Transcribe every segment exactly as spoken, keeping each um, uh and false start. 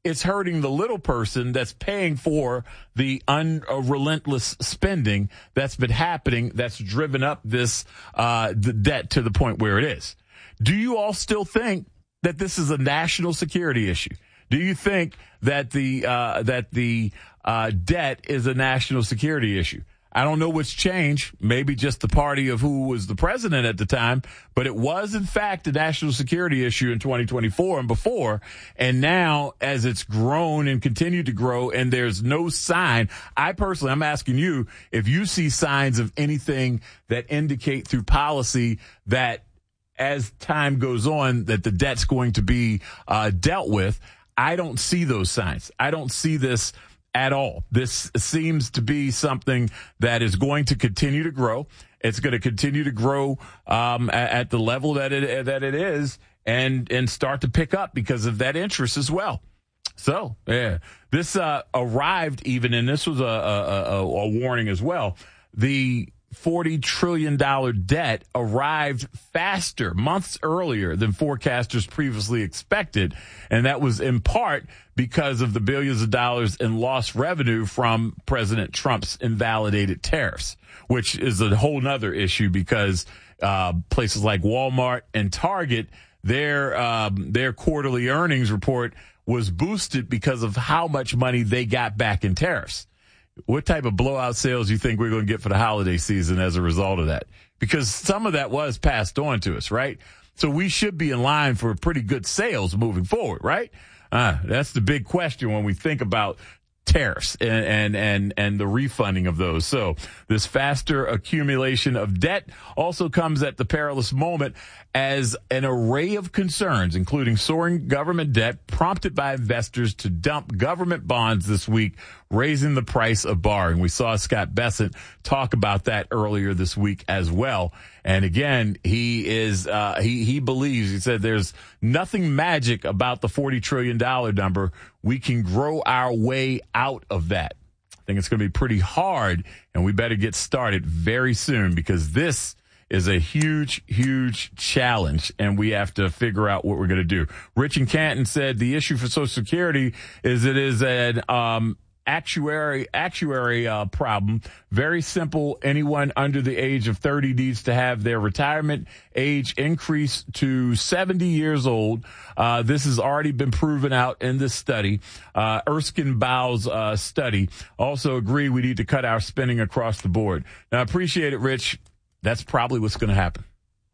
it's hurting the little person that's paying for the unrelentless spending that's been happening, that's driven up this uh, the debt to the point where it is. Do you all still think that this is a national security issue? Do you think that the uh, that the uh, debt is a national security issue? I don't know what's changed, maybe just the party of who was the president at the time, but it was, in fact, a national security issue in twenty twenty-four and before. And now, as it's grown and continued to grow, and there's no sign, I personally, I'm asking you, if you see signs of anything that indicate through policy that as time goes on, that the debt's going to be uh, dealt with, I don't see those signs. I don't see this at all. This seems to be something that is going to continue to grow. It's going to continue to grow um, at, at the level that it that it is, and and start to pick up because of that interest as well. So, yeah, this uh, arrived even, and this was a, a, a, a warning as well. The forty trillion dollars debt arrived faster, months earlier than forecasters previously expected. And that was in part because of the billions of dollars in lost revenue from President Trump's invalidated tariffs, which is a whole nother issue because uh, places like Walmart and Target, their um, their quarterly earnings report was boosted because of how much money they got back in tariffs. What type of blowout sales do you think we're going to get for the holiday season as a result of that? Because some of that was passed on to us, right? So we should be in line for pretty good sales moving forward, right? Uh, that's the big question when we think about tariffs and, and, and, and the refunding of those. So this faster accumulation of debt also comes at the perilous moment as an array of concerns, including soaring government debt, prompted by investors to dump government bonds this week, raising the price of borrowing. We saw Scott Bessent talk about that earlier this week as well. And again, he is, uh, he, he believes, he said there's nothing magic about the forty trillion dollars number. We can grow our way out of that. I think it's going to be pretty hard, and we better get started very soon because this is a huge, huge challenge, and we have to figure out what we're going to do. Rich in Canton said the issue for Social Security is it is an um, actuary actuary uh, problem. Very simple. Anyone under the age of thirty needs to have their retirement age increased to seventy years old. Uh, this has already been proven out in this study. Uh, Erskine Bowles' uh, study also agree we need to cut our spending across the board. Now, I appreciate it, Rich. That's probably what's going to happen.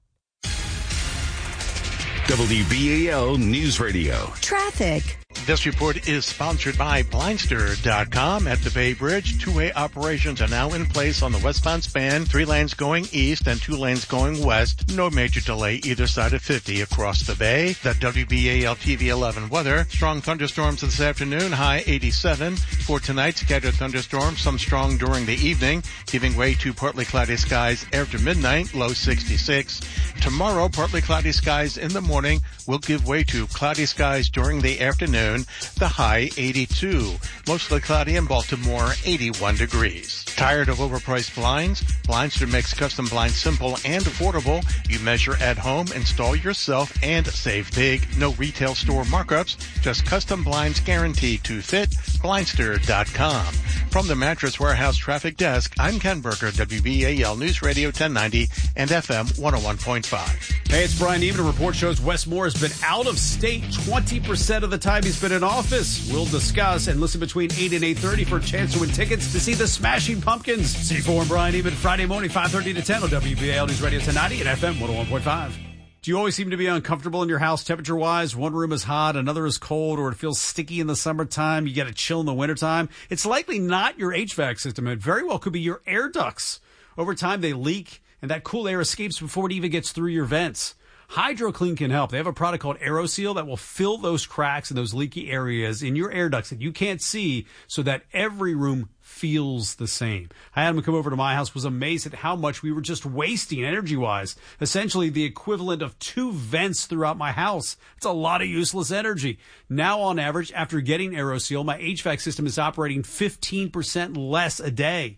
W B A L News Radio. Traffic. This report is sponsored by Blindster dot com. At the Bay Bridge, two-way operations are now in place on the westbound span, three lanes going east and two lanes going west. No major delay either side of fifty across the bay. The W B A L T V eleven weather. Strong thunderstorms this afternoon, high eighty-seven. For tonight, scattered thunderstorms, some strong during the evening, giving way to partly cloudy skies after midnight, low sixty-six. Tomorrow, partly cloudy skies in the morning will give way to cloudy skies during the afternoon, the high eighty-two. Mostly cloudy in Baltimore, eighty-one degrees. Tired of overpriced blinds? Blindster makes custom blinds simple and affordable. You measure at home, install yourself, and save big. No retail store markups, just custom blinds guaranteed to fit. Blindster dot com. From the Mattress Warehouse Traffic Desk, I'm Ken Berger, W B A L News Radio ten ninety and F M one oh one point five. Hey, it's Brian Even. A report shows Wes Moore has been out of state twenty percent of the time he's been in office. We'll discuss and listen between eight and eight thirty for a chance to win tickets to see the Smashing Pumpkins. C four and Brian Even, Friday morning, five thirty to ten on W B A L News Radio ten ninety and F M one oh one point five. Do you always seem to be uncomfortable in your house temperature-wise? One room is hot, another is cold, or it feels sticky in the summertime. You get a chill in the wintertime. It's likely not your H V A C system. It very well could be your air ducts. Over time, they leak, and that cool air escapes before it even gets through your vents. HydroClean can help. They have a product called AeroSeal that will fill those cracks and those leaky areas in your air ducts that you can't see so that every room feels the same. I had him come over to my house, was amazed at how much we were just wasting energy-wise. Essentially the equivalent of two vents throughout my house. It's a lot of useless energy. Now, on average, after getting AeroSeal, my H V A C system is operating fifteen percent less a day. They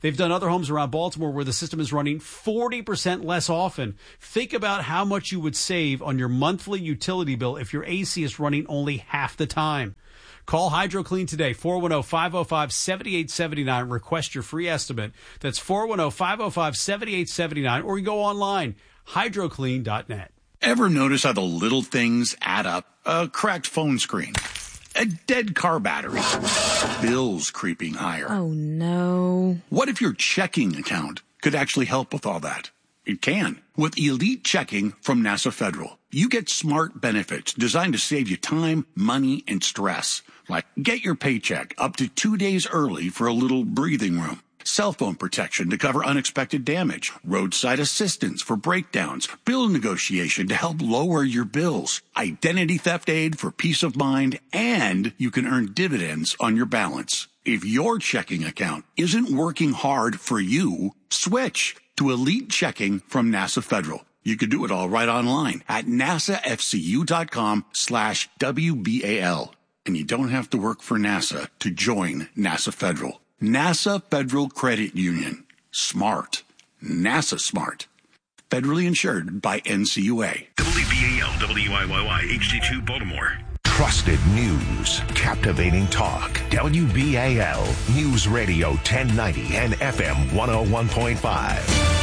They've done other homes around Baltimore where the system is running forty percent less often. Think about how much you would save on your monthly utility bill if your A C is running only half the time. Call HydroClean today, four one zero, five zero five, seven eight seven nine. Request your free estimate. That's four one zero, five zero five, seven eight seven nine. Or you go online, hydro clean dot net. Ever notice how the little things add up? A cracked phone screen, a dead car battery, bills creeping higher. Oh, no. What if your checking account could actually help with all that? It can. With Elite Checking from NASA Federal, you get smart benefits designed to save you time, money, and stress. Like get your paycheck up to two days early for a little breathing room. Cell phone protection to cover unexpected damage, roadside assistance for breakdowns, bill negotiation to help lower your bills, identity theft aid for peace of mind, and you can earn dividends on your balance. If your checking account isn't working hard for you, switch to Elite Checking from NASA Federal. You can do it all right online at nasafcu.com slash WBAL. And you don't have to work for NASA to join NASA Federal. NASA Federal Credit Union. Smart. NASA smart. Federally insured by N C U A. W B A L, W I Y Y, H D two Baltimore. Trusted news, captivating talk. W B A L News Radio ten ninety and F M one oh one point five.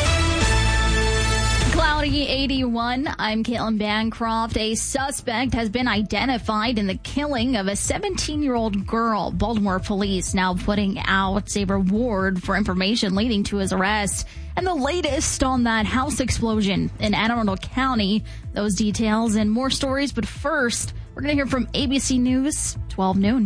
Cloudy eighty-one. I'm Caitlin Bancroft. A suspect has been identified in the killing of a seventeen-year-old girl. Baltimore police now putting out a reward for information leading to his arrest. And the latest on that house explosion in Anne Arundel County. Those details and more stories. But first, we're going to hear from A B C News, twelve noon.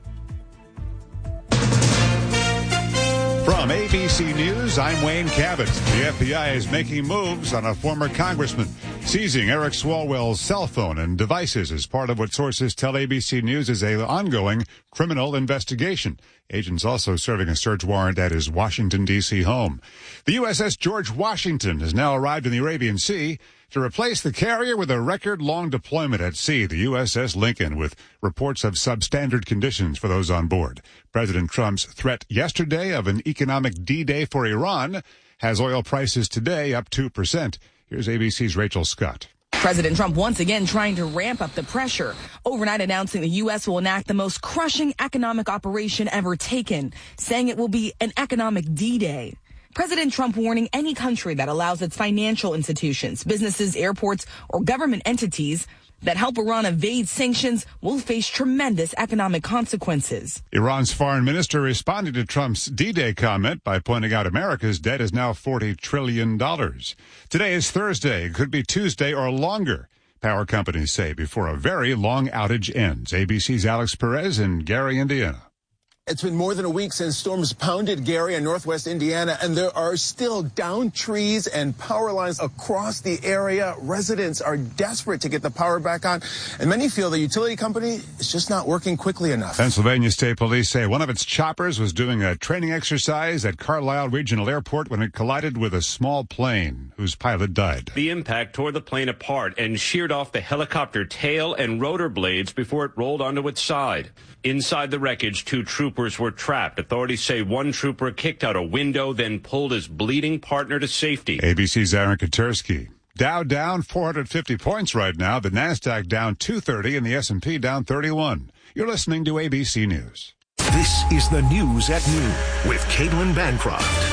From A B C News, I'm Wayne Cabot. The F B I is making moves on a former congressman, seizing Eric Swalwell's cell phone and devices as part of what sources tell A B C News is an ongoing criminal investigation. Agents also serving a search warrant at his Washington, D C home. The U S S George Washington has now arrived in the Arabian Sea to replace the carrier with a record-long deployment at sea, the U S S Lincoln, with reports of substandard conditions for those on board. President Trump's threat yesterday of an economic D-Day for Iran has oil prices today up two percent. Here's A B C's Rachel Scott. President Trump once again trying to ramp up the pressure, overnight announcing the U S will enact the most crushing economic operation ever taken, saying it will be an economic D-Day. President Trump warning any country that allows its financial institutions, businesses, airports, or government entities that help Iran evade sanctions will face tremendous economic consequences. Iran's foreign minister responded to Trump's D-Day comment by pointing out America's debt is now forty trillion dollars. Today is Thursday. It could be Tuesday or longer, power companies say, before a very long outage ends. A B C's Alex Perez in Gary, Indiana. It's been more than a week since storms pounded Gary and northwest Indiana, and there are still downed trees and power lines across the area. Residents are desperate to get the power back on, and many feel the utility company is just not working quickly enough. Pennsylvania State Police say one of its choppers was doing a training exercise at Carlisle Regional Airport when it collided with a small plane whose pilot died. The impact tore the plane apart and sheared off the helicopter tail and rotor blades before it rolled onto its side. Inside the wreckage, two troopers were trapped. Authorities say one trooper kicked out a window, then pulled his bleeding partner to safety. A B C's Aaron Katersky. Dow down four hundred fifty points right now. The NASDAQ down two thirty and the S and P down thirty-one. You're listening to A B C News. This is the News at Noon with Caitlin Bancroft.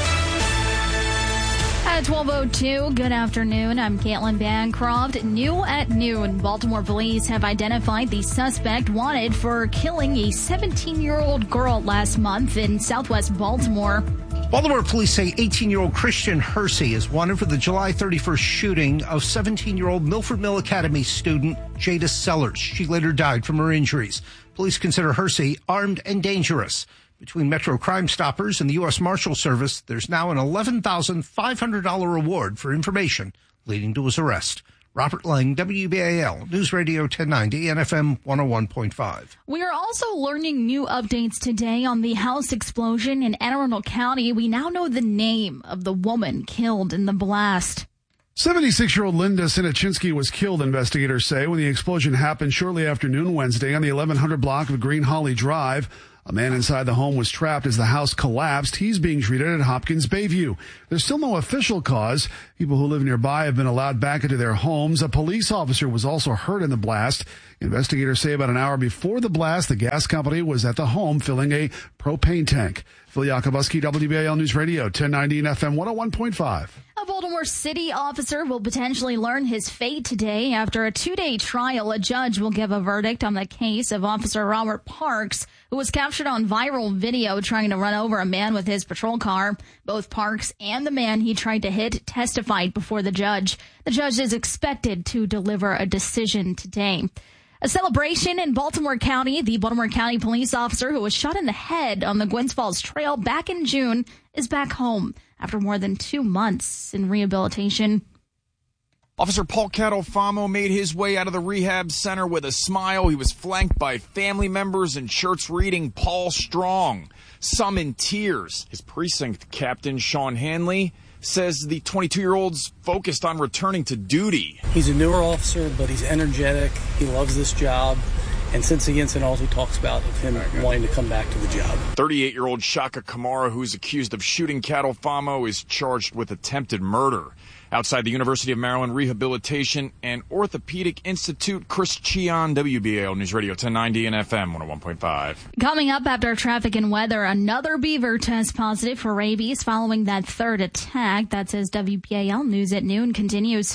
At twelve oh two, good afternoon. I'm Caitlin Bancroft. New at noon, Baltimore police have identified the suspect wanted for killing a seventeen-year-old girl last month in southwest Baltimore. Baltimore police say eighteen-year-old Christian Hersey is wanted for the July thirty-first shooting of seventeen-year-old Milford Mill Academy student Jada Sellers. She later died from her injuries. Police consider Hersey armed and dangerous. Between Metro Crime Stoppers and the U S Marshal Service, there's now an eleven thousand five hundred dollars reward for information leading to his arrest. Robert Lang, W B A L, News Radio ten ninety and F M one oh one point five. We are also learning new updates today on the house explosion in Anne Arundel County. We now know the name of the woman killed in the blast. seventy-six-year-old Linda Sinachinsky was killed, investigators say, when the explosion happened shortly after noon Wednesday on the eleven hundred block of Green Holly Drive. A man inside the home was trapped as the house collapsed. He's being treated at Hopkins Bayview. There's still no official cause. People who live nearby have been allowed back into their homes. A police officer was also hurt in the blast. Investigators say about an hour before the blast, the gas company was at the home filling a propane tank. Phil Yakubuski, W B A L News Radio, ten ninety and F M one oh one point five. A Baltimore City officer will potentially learn his fate today. After a two-day trial, a judge will give a verdict on the case of Officer Robert Parks, who was captured on viral video trying to run over a man with his patrol car. Both Parks and the man he tried to hit testified before the judge. The judge is expected to deliver a decision today. A celebration in Baltimore County. The Baltimore County police officer who was shot in the head on the Gwynns Falls Trail back in June is back home after more than two months in rehabilitation. Officer Paul Catalfamo made his way out of the rehab center with a smile. He was flanked by family members and shirts reading Paul Strong, some in tears. His precinct captain, Sean Hanley, says the twenty-two-year-old's focused on returning to duty. He's a newer officer, but he's energetic. He loves this job. And since the incident, all he talks about of him wanting to come back to the job. thirty-eight-year-old Shaka Kamara, who's accused of shooting Catalfamo, is charged with attempted murder. Outside the University of Maryland Rehabilitation and Orthopedic Institute, Chris Chion, W B A L News Radio ten ninety and F M one oh one point five. Coming up after traffic and weather, another beaver tests positive for rabies following that third attack. That says W B A L News at noon continues.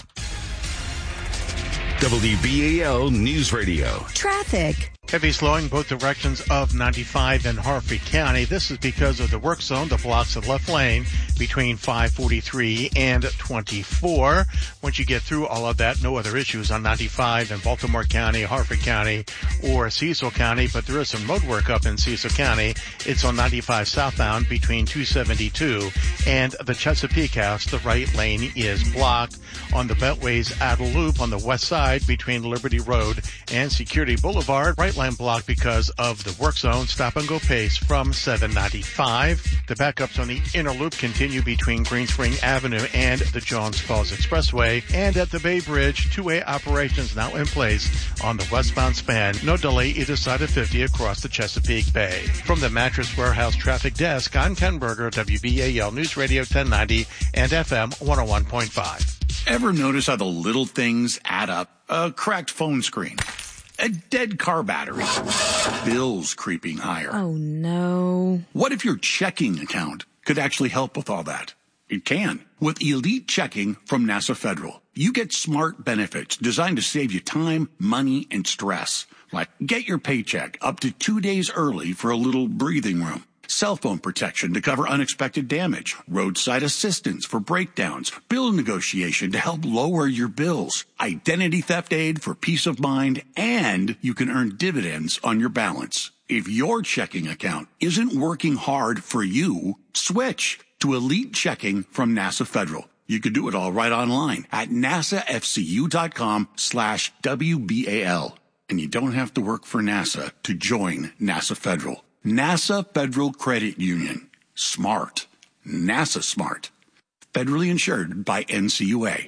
W B A L News Radio. Traffic. Heavy slowing both directions of ninety-five in Harford County. This is because of the work zone that blocks the left lane between five forty-three and twenty-four. Once you get through all of that, no other issues on ninety-five in Baltimore County, Harford County, or Cecil County, but there is some road work up in Cecil County. It's on ninety-five southbound between two seventy-two and the Chesapeake House. The right lane is blocked. On the Beltway's Outer Loop on the west side between Liberty Road and Security Boulevard, right lane blocked because of the work zone. Stop and go pace from seven ninety-five. The backups on the inner loop continue between Green Spring Avenue and the Johns Falls Expressway. And at the Bay Bridge, two-way operations now in place on the westbound span. No delay either side of fifty across the Chesapeake Bay. From the Mattress Warehouse Traffic Desk, I'm Ken Berger, W B A L News Radio ten ninety and F M one oh one point five. Ever notice how the little things add up? A cracked phone screen, a dead car battery, bills creeping higher. Oh, no. What if your checking account could actually help with all that? It can. With Elite Checking from NASA Federal, you get smart benefits designed to save you time, money, and stress. Like get your paycheck up to two days early for a little breathing room. Cell phone protection to cover unexpected damage, roadside assistance for breakdowns, bill negotiation to help lower your bills, identity theft aid for peace of mind, and you can earn dividends on your balance. If your checking account isn't working hard for you, switch to Elite Checking from NASA Federal. You can do it all right online at nasafcu.com slash WBAL. And you don't have to work for NASA to join NASA Federal. NASA Federal Credit Union. Smart. NASA smart. Federally insured by N C U A.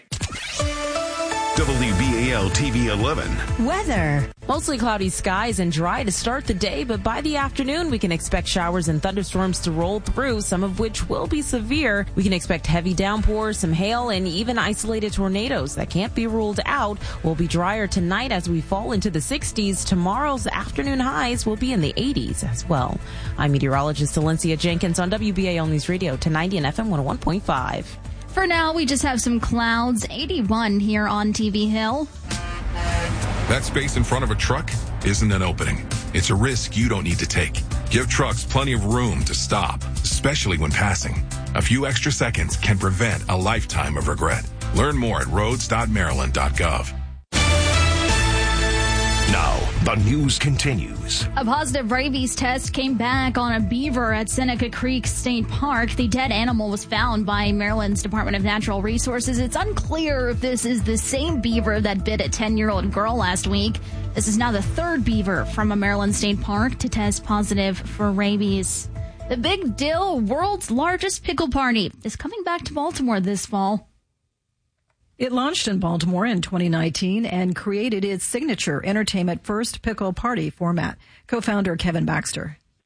W B A L T V eleven. Weather. Mostly cloudy skies and dry to start the day, but by the afternoon we can expect showers and thunderstorms to roll through, some of which will be severe. We can expect heavy downpours, some hail, and even isolated tornadoes that can't be ruled out. Will be drier tonight as we fall into the sixties. Tomorrow's afternoon highs will be in the eighties as well. I'm meteorologist Valencia Jenkins on W B A L News Radio ten ninety and F M one oh one point five. For now, we just have some clouds. eighty-one here on T V Hill. That space in front of a truck isn't an opening. It's a risk you don't need to take. Give trucks plenty of room to stop, especially when passing. A few extra seconds can prevent a lifetime of regret. Learn more at roads dot maryland dot gov. Now, the news continues. A positive rabies test came back on a beaver at Seneca Creek State Park. The dead animal was found by Maryland's Department of Natural Resources. It's unclear if this is the same beaver that bit a ten-year-old girl last week. This is now the third beaver from a Maryland state park to test positive for rabies. The Big Dill, world's largest pickle party, is coming back to Baltimore this fall. It launched in Baltimore in twenty nineteen and created its signature entertainment first pickle party format. Co-founder Kevin Baxter.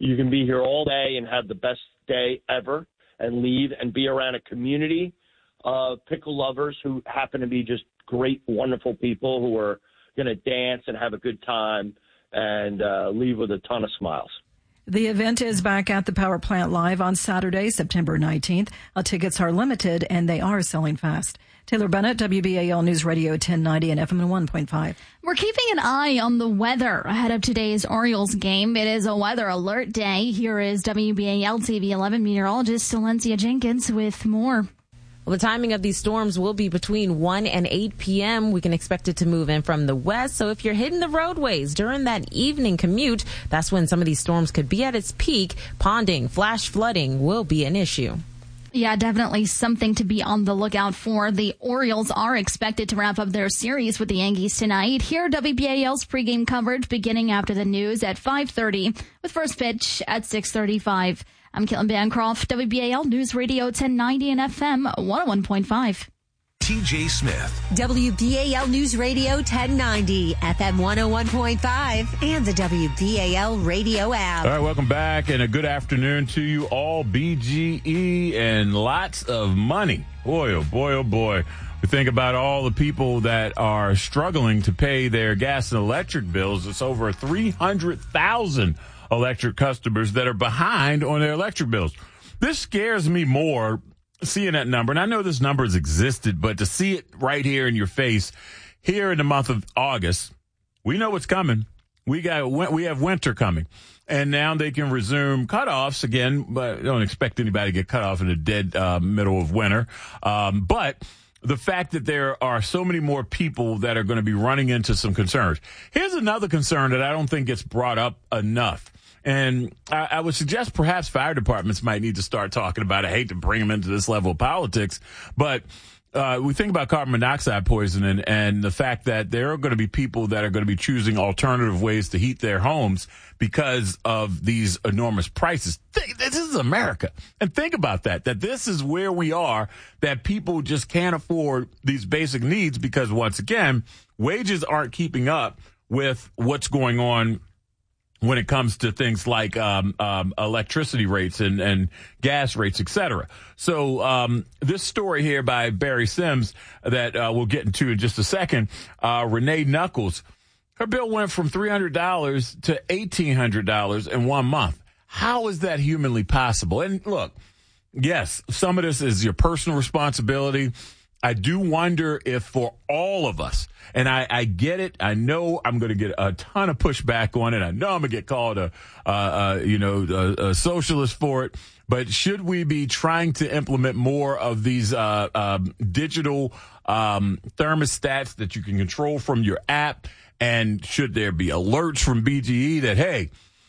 You can be here all day and have the best day ever and leave and be around a community of pickle lovers who happen to be just great, wonderful people who are going to dance and have a good time and uh, leave with a ton of smiles. The event is back at the Power Plant Live on Saturday, September nineteenth. Uh, tickets are limited and they are selling fast. Taylor Bennett, W B A L News Radio ten ninety and F M one point five. We're keeping an eye on the weather ahead of today's Orioles game. It is a weather alert day. Here is W B A L T V eleven meteorologist Valencia Jenkins with more. Well, the timing of these storms will be between one and eight p.m. We can expect it to move in from the west. So if you're hitting the roadways during that evening commute, that's when some of these storms could be at its peak. Ponding, flash flooding will be an issue. Yeah, definitely something to be on the lookout for. The Orioles are expected to wrap up their series with the Yankees tonight. Here, W B A L's pregame coverage beginning after the news at five thirty with first pitch at six thirty-five. I'm Caitlin Bancroft, W B A L News Radio ten ninety and F M one oh one point five. T J Smith. W B A L News Radio ten ninety, F M one oh one point five, and the W B A L radio app. All right, welcome back and a good afternoon to you all. B G E and lots of money. Boy, oh boy, oh boy. We think about all the people that are struggling to pay their gas and electric bills. It's over three hundred thousand electric customers that are behind on their electric bills. This scares me more seeing that number. And I know this number has existed, but to see it right here in your face here in the month of August, we know what's coming. We got, we have winter coming. And now they can resume cutoffs again, but I don't expect anybody to get cut off in the dead uh, middle of winter. Um, but the fact that there are so many more people that are going to be running into some concerns. Here's another concern that I don't think gets brought up enough. And I, I would suggest perhaps fire departments might need to start talking about it. I hate to bring them into this level of politics, but uh, we think about carbon monoxide poisoning and the fact that there are going to be people that are going to be choosing alternative ways to heat their homes because of these enormous prices. This is America. And think about that, that this is where we are, that people just can't afford these basic needs because, once again, wages aren't keeping up with what's going on when it comes to things like um, um, electricity rates and, and gas rates, et cetera. So um, this story here by Barry Sims that uh, we'll get into in just a second, uh, Renee Knuckles, her bill went from three hundred dollars to eighteen hundred dollars in one month. How is that humanly possible? And look, yes, some of this is your personal responsibility. I do wonder if for all of us, and I, I get it, I know I'm going to get a ton of pushback on it. I know I'm going to get called a, uh, uh, you know, a, a socialist for it. But should we be trying to implement more of these uh, um, digital um, thermostats that you can control from your app? And should there be alerts from B G E that, hey,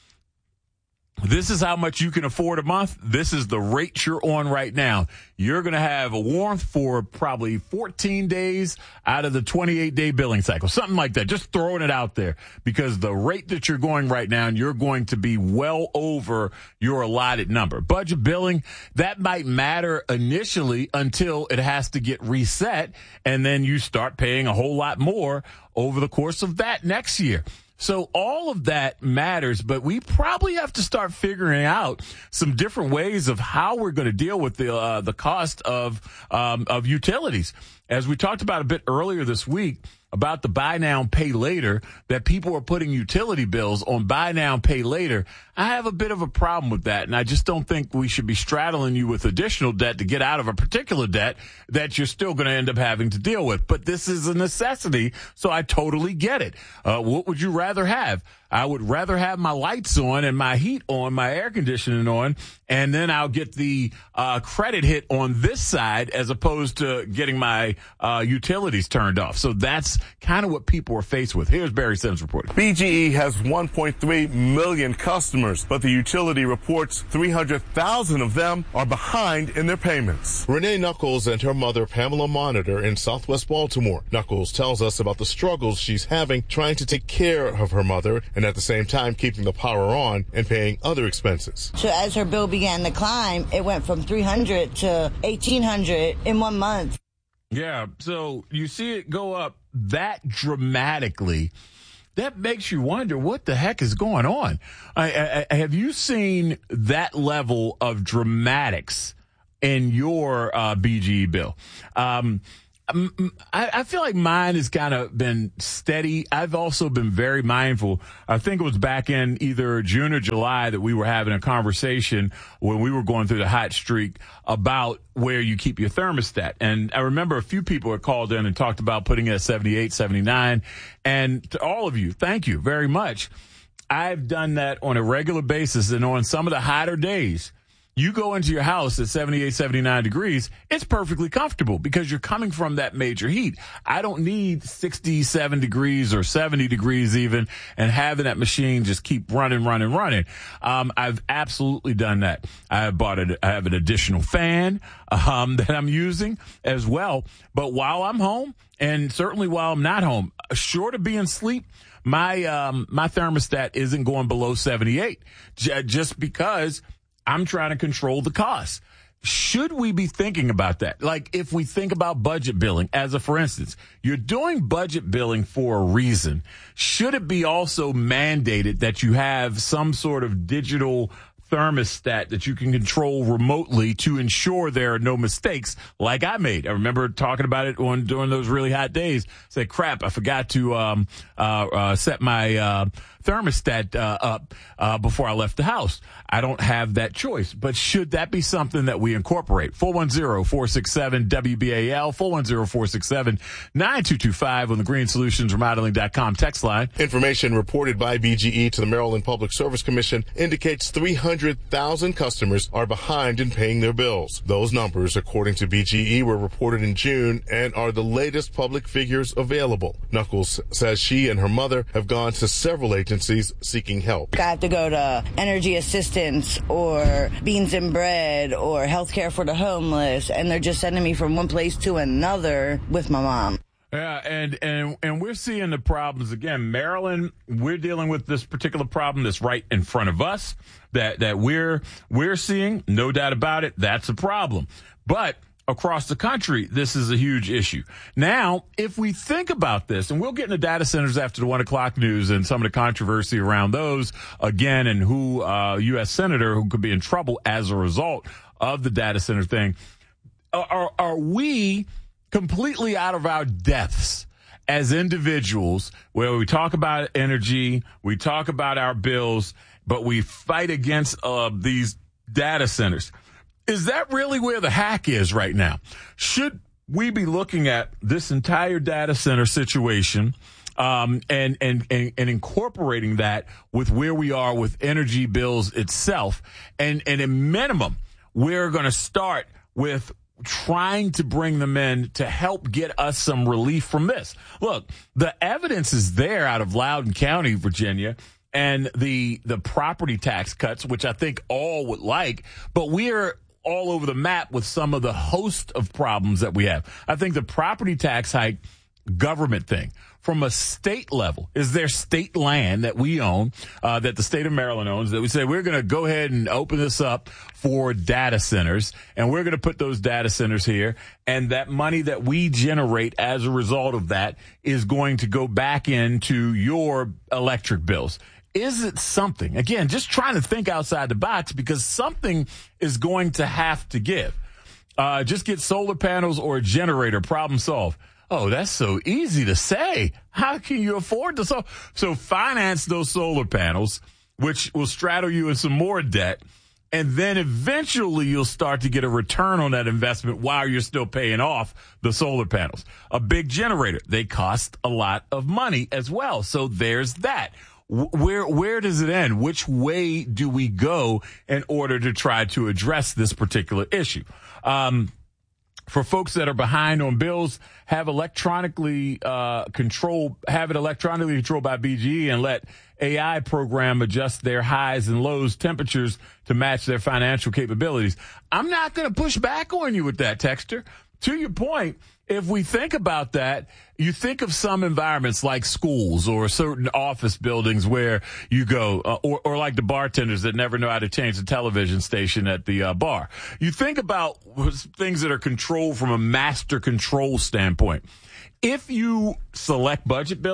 this is how much you can afford a month. This is the rate you're on right now. You're going to have a warmth for probably fourteen days out of the twenty-eight day billing cycle, something like that. Just throwing it out there because the rate that you're going right now, and you're going to be well over your allotted number. Budget billing, that might matter initially until it has to get reset, and then you start paying a whole lot more over the course of that next year. So all of that matters, but we probably have to start figuring out some different ways of how we're going to deal with the uh, the cost of um, of utilities. As we talked about a bit earlier this week about the buy now, pay later, that people are putting utility bills on buy now, pay later. I have a bit of a problem with that, and I just don't think we should be straddling you with additional debt to get out of a particular debt that you're still going to end up having to deal with. But this is a necessity, so I totally get it. Uh, what would you rather have? I would rather have my lights on and my heat on, my air conditioning on, and then I'll get the uh, credit hit on this side as opposed to getting my uh, utilities turned off. So that's kind of what people are faced with. Here's Barry Sims reporting. B G E has one point three million customers, but the utility reports three hundred thousand of them are behind in their payments. Renee Knuckles and her mother, Pamela, monitor in Southwest Baltimore. Knuckles tells us about the struggles she's having trying to take care of her mother and at the same time keeping the power on and paying other expenses. So as her bill began to climb, it went from three hundred to eighteen hundred in one month. Yeah, so you see it go up that dramatically that makes you wonder what the heck is going on. I, I, have you seen that level of dramatics in your uh, B G E bill? Um, I, I feel like mine has kind of been steady. I've also been very mindful. I think it was back in either June or July that we were having a conversation when we were going through the hot streak about where you keep your thermostat. And I remember a few people had called in and talked about putting it at seventy-eight, seventy-nine. And to all of you, thank you very much. I've done that on a regular basis, and on some of the hotter days, you go into your house at seventy-eight, seventy-nine degrees, it's perfectly comfortable because you're coming from that major heat. I don't need sixty-seven degrees or seventy degrees even and having that machine just keep running, running, running. Um, I've absolutely done that. I have bought a, I have an additional fan um, that I'm using as well. But while I'm home, and certainly while I'm not home, short of being asleep, my um, my thermostat isn't going below seventy-eight j- just because I'm trying to control the costs. Should we be thinking about that? Like if we think about budget billing as a, for instance, you're doing budget billing for a reason. Should it be also mandated that you have some sort of digital thermostat that you can control remotely to ensure there are no mistakes like I made? I remember talking about it on during those really hot days. Say, crap, I forgot to um, uh, uh, set my uh, thermostat uh, up uh, before I left the house. I don't have that choice. But should that be something that we incorporate? four one zero, four six seven, W B A L, four one zero, four six seven, nine two two five on the green solutions remodeling dot com text line. Information reported by B G E to the Maryland Public Service Commission indicates three hundred thousand customers are behind in paying their bills. Those numbers, according to B G E, were reported in June and are the latest public figures available. Knuckles says she and her mother have gone to several agencies seeking help. I have to go to energy assistance or beans and bread or healthcare for the homeless, and they're just sending me from one place to another with my mom. Yeah, and, and and we're seeing the problems again. Maryland, we're dealing with this particular problem that's right in front of us that that we're we're seeing, no doubt about it. That's a problem. But across the country, this is a huge issue. Now, if we think about this, and we'll get into data centers after the one o'clock news and some of the controversy around those again, and who uh U S senator who could be in trouble as a result of the data center thing. Are are we completely out of our depths as individuals, where we talk about energy, we talk about our bills, but we fight against uh, these data centers? Is that really where the hack is right now? Should we be looking at this entire data center situation um, and, and, and, and incorporating that with where we are with energy bills itself? And, and at minimum, we're going to start with trying to bring them in to help get us some relief from this. Look, the evidence is there out of Loudoun County, Virginia, and the the property tax cuts, which I think all would like, but we're all over the map with some of the host of problems that we have. I think the property tax hike government thing from a state level, is there state land that we own, uh, that the state of Maryland owns, that we say we're going to go ahead and open this up for data centers, and we're going to put those data centers here, and that money that we generate as a result of that is going to go back into your electric bills. Is it something? Again, just trying to think outside the box, because something is going to have to give. Uh, just get solar panels or a generator, problem solved. Oh, that's so easy to say. How can you afford to so so finance those solar panels, which will straddle you in some more debt, and then eventually you'll start to get a return on that investment while you're still paying off the solar panels. A big generator, they cost a lot of money as well. So there's that. Where where does it end? Which way do we go in order to try to address this particular issue? Um, for folks that are behind on bills, have electronically uh, controlled, have it electronically controlled by B G E, and let A I program adjust their highs and lows temperatures to match their financial capabilities. I'm not going to push back on you with that, Texter. To your point, if we think about that, you think of some environments like schools or certain office buildings where you go, uh, or, or like the bartenders that never know how to change the television station at the uh, bar. You think about things that are controlled from a master control standpoint. If you select budget billing,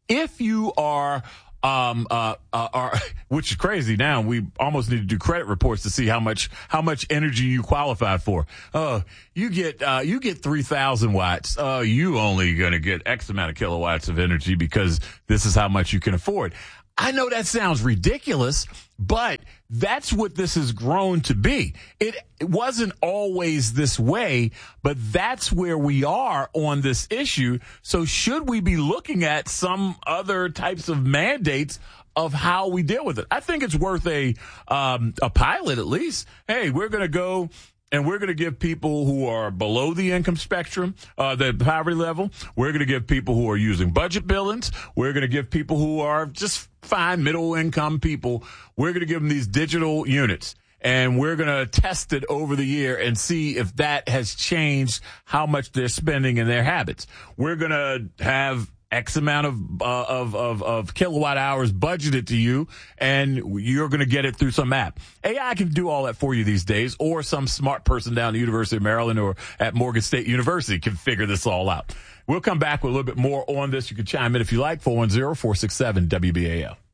If you are Um, uh, uh, are, which is crazy now. We almost need to do credit reports to see how much, how much energy you qualify for. Oh, you get, uh, you get three thousand watts. Oh, you only gonna get X amount of kilowatts of energy because this is how much you can afford. I know that sounds ridiculous, but that's what this has grown to be. It, it wasn't always this way, but that's where we are on this issue. So should we be looking at some other types of mandates of how we deal with it? I think it's worth a, um, a pilot at least. Hey, we're going to go and we're going to give people who are below the income spectrum, uh, the poverty level, we're going to give people who are using budget billings, we're going to give people who are just fine middle income people, we're going to give them these digital units. And we're going to test it over the year and see if that has changed how much they're spending in their habits. We're going to have X amount of, uh, of, of, of kilowatt hours budgeted to you, and you're going to get it through some app. A I can do all that for you these days, or some smart person down at the University of Maryland or at Morgan State University can figure this all out. We'll come back with a little bit more on this. You can chime in if you like, four one zero, four six seven, W B A L.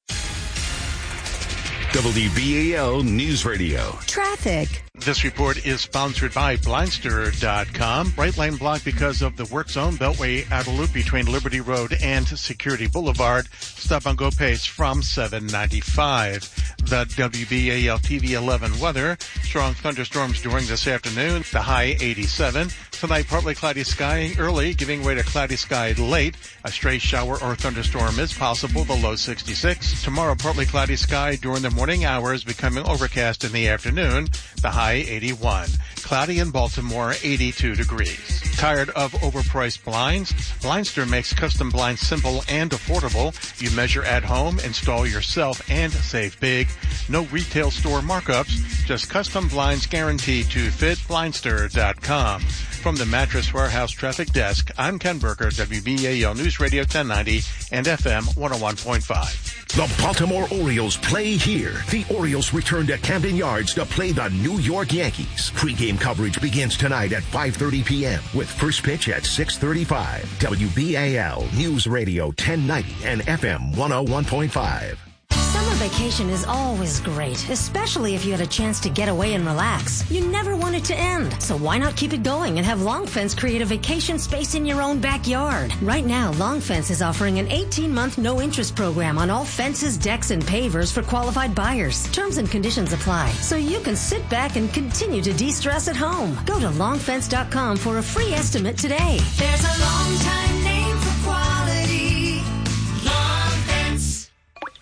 W B A L News Radio. Traffic. This report is sponsored by Blindster dot com. Right lane blocked because of the work zone. Beltway outer loop between Liberty Road and Security Boulevard. Stop and go pace from seven ninety-five. The W B A L T V eleven weather. Strong thunderstorms during this afternoon. The high eighty-seven. Tonight, partly cloudy sky early, giving way to cloudy sky late. A stray shower or thunderstorm is possible. The low sixty-six. Tomorrow, partly cloudy sky during the morning hours, becoming overcast in the afternoon. The high eighty-one. Cloudy in Baltimore, eighty-two degrees. Tired of overpriced blinds? Blindster makes custom blinds simple and affordable. You measure at home, install yourself, and save big. No retail store markups, just custom blinds guaranteed to fit. Blindster dot com. From the Mattress Warehouse Traffic Desk, I'm Ken Berger, W B A L News Radio ten ninety and F M one oh one point five. The Baltimore Orioles play here. The Orioles return to Camden Yards to play the New York Yankees. Pre-game coverage begins tonight at five thirty p.m. with first pitch at six thirty-five. W B A L News Radio ten ninety and F M one oh one point five. Summer vacation is always great, especially if you had a chance to get away and relax. You never want it to end, so why not keep it going and have Long Fence create a vacation space in your own backyard? Right now, Long Fence is offering an eighteen-month no-interest program on all fences, decks, and pavers for qualified buyers. Terms and conditions apply, so you can sit back and continue to de-stress at home. Go to long fence dot com for a free estimate today. There's a long-time name for quality. Long Fence.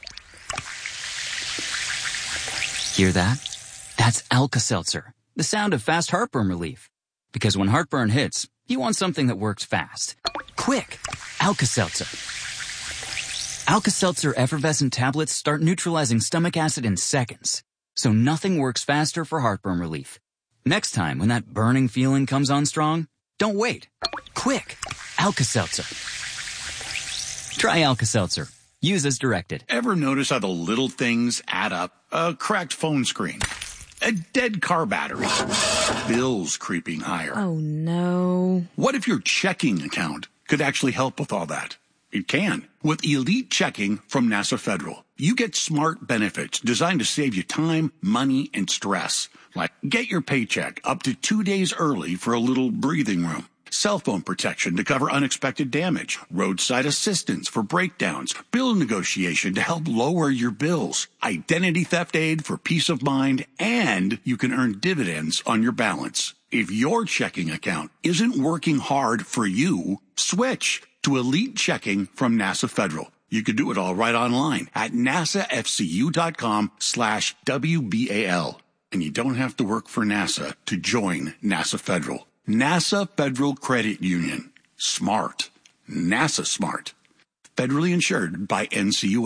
Hear that? That's Alka-Seltzer, the sound of fast heartburn relief. Because when heartburn hits, you want something that works fast. Quick! Alka-Seltzer. Alka-Seltzer effervescent tablets start neutralizing stomach acid in seconds. So nothing works faster for heartburn relief. Next time when that burning feeling comes on strong, don't wait. Quick! Alka-Seltzer. Try Alka-Seltzer. Use as directed. Ever notice how the little things add up? A cracked phone screen, a dead car battery, bills creeping higher. Oh, no. What if your checking account could actually help with all that? It can. With Elite Checking from NASA Federal, you get smart benefits designed to save you time, money, and stress. Like get your paycheck up to two days early for a little breathing room. Cell phone protection to cover unexpected damage, roadside assistance for breakdowns, bill negotiation to help lower your bills, identity theft aid for peace of mind, and you can earn dividends on your balance. If your checking account isn't working hard for you, switch to Elite Checking from NASA Federal. You can do it all right online at nasafcu.com slash WBAL. And you don't have to work for NASA to join NASA Federal. NASA Federal Credit Union. Smart. NASA smart. Federally insured by N C U A.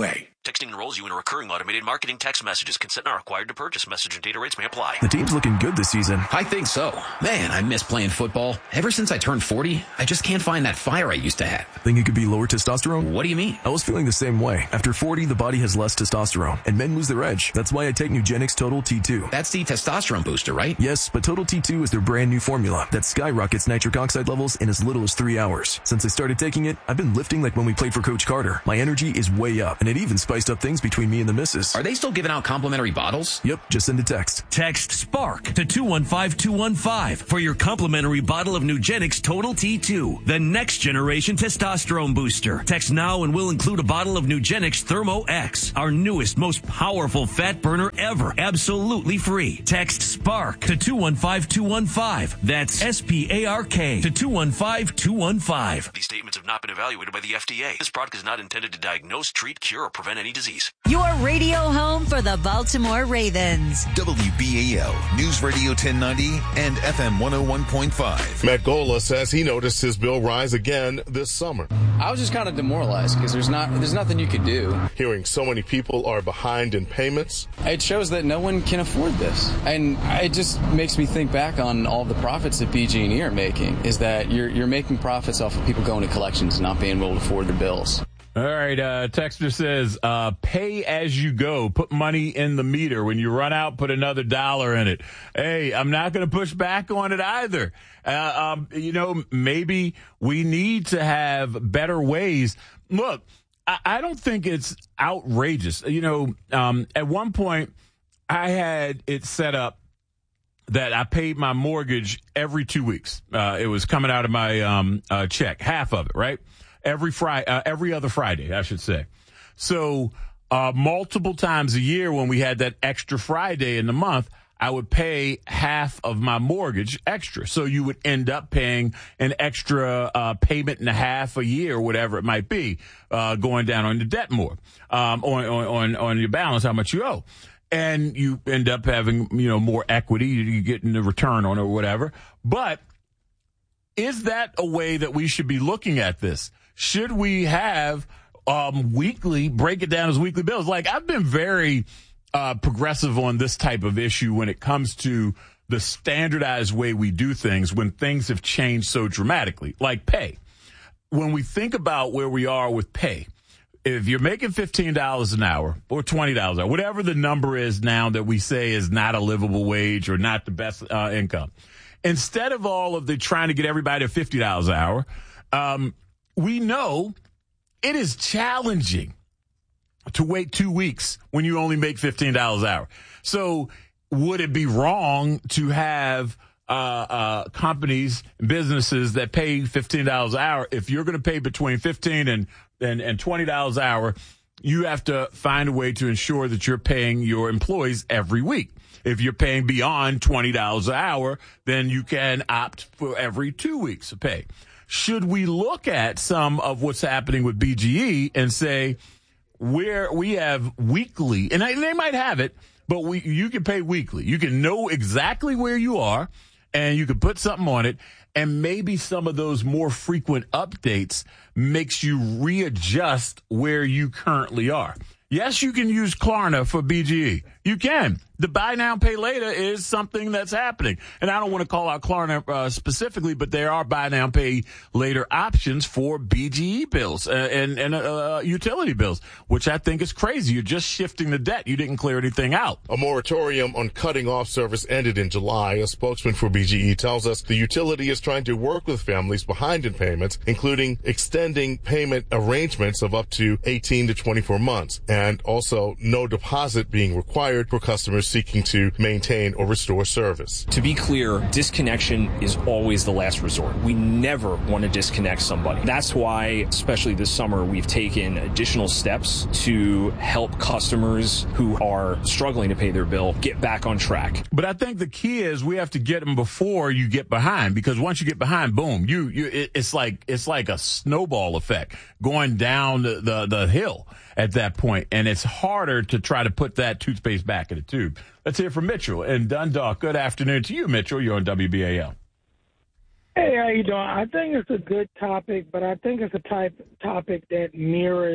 Texting enrolls you in recurring automated marketing text messages. Consent not required to purchase. Message and data rates may apply. The team's looking good this season. I think so. Man, I miss playing football. Ever since I turned forty, I just can't find that fire I used to have. Think it could be lower testosterone? What do you mean? I was feeling the same way. After forty, the body has less testosterone, and men lose their edge. That's why I take Nugenix Total T two. That's the testosterone booster, right? Yes, but Total T two is their brand new formula that skyrockets nitric oxide levels in as little as three hours. Since I started taking it, I've been lifting like when we played for Coach Carter. My energy is way up, and it even spiced up things between me and the missus. Are they still giving out complimentary bottles? Yep, just send a text. Text SPARK to two one five two one five for your complimentary bottle of Nugenix Total T two, the next generation testosterone booster. Text now and we'll include a bottle of Nugenix Thermo X, our newest, most powerful fat burner ever, absolutely free. Text SPARK to two one five two one five. That's S P A R K to two one five two one five. These statements have not been evaluated by the F D A. This product is not intended to diagnose, treat, cure, or prevent any disease. Your radio home for the Baltimore Ravens. W B A L, News Radio ten ninety and F M one oh one point five. Matt Gola says he noticed his bill rise again this summer. I was just kind of demoralized because there's not there's nothing you could do. Hearing so many people are behind in payments. It shows that no one can afford this. And it just makes me think back on all the profits that B G and E are making, is that you're you're making profits off of people going to collections and not being able to afford their bills. All right, uh, Texter says, uh, pay as you go. Put money in the meter. When you run out, put another dollar in it. Hey, I'm not going to push back on it either. Uh, um, you know, maybe we need to have better ways. Look, I, I don't think it's outrageous. You know, um, at one point, I had it set up that I paid my mortgage every two weeks. Uh, it was coming out of my um, uh, check, half of it, right? Every Friday, uh, every other Friday, I should say. So uh, multiple times a year when we had that extra Friday in the month, I would pay half of my mortgage extra. So you would end up paying an extra uh, payment and a half a year, whatever it might be, uh, going down on the debt more, um, on, on, on your balance, how much you owe. And you end up having, you know, more equity. You get in the return on it or whatever. But is that a way that we should be looking at this? Should we have um, weekly, break it down as weekly bills? Like, I've been very uh, progressive on this type of issue when it comes to the standardized way we do things when things have changed so dramatically, like pay. When we think about where we are with pay, if you're making fifteen dollars an hour or twenty dollars an hour, whatever the number is now that we say is not a livable wage or not the best uh, income, instead of all of the trying to get everybody to fifty dollars an hour, um, we know it is challenging to wait two weeks when you only make fifteen dollars an hour. So would it be wrong to have uh, uh, companies, businesses that pay fifteen dollars an hour? If you're going to pay between fifteen and, and, and twenty dollars an hour, you have to find a way to ensure that you're paying your employees every week. If you're paying beyond twenty dollars an hour, then you can opt for every two weeks of pay. Should we look at some of what's happening with B G E and say, where we have weekly, and they might have it, but we you can pay weekly. You can know exactly where you are, and you can put something on it, and maybe some of those more frequent updates makes you readjust where you currently are. Yes, you can use Klarna for B G E. You can. The buy now, pay later is something that's happening. And I don't want to call out Klarna uh, specifically, but there are buy now, pay later options for B G E bills uh, and, and uh, utility bills, which I think is crazy. You're just shifting the debt. You didn't clear anything out. A moratorium on cutting off service ended in July. A spokesman for B G E tells us the utility is trying to work with families behind in payments, including extending payment arrangements of up to eighteen to twenty-four months, and also no deposit being required for customers seeking to maintain or restore service. To be clear, disconnection is always the last resort. We never want to disconnect somebody. That's why, especially this summer, we've taken additional steps to help customers who are struggling to pay their bill get back on track. But I think the key is we have to get them before you get behind, because once you get behind, boom, you, you, it, it's like, it's like a snowball effect going down the, the, the hill at that point, and it's harder to try to put that toothpaste back in the tube. Let's hear from Mitchell in Dundalk. Good afternoon to you, Mitchell. You're on W B A L. Hey, how you doing? I think it's a good topic, but I think it's a type topic that mirrors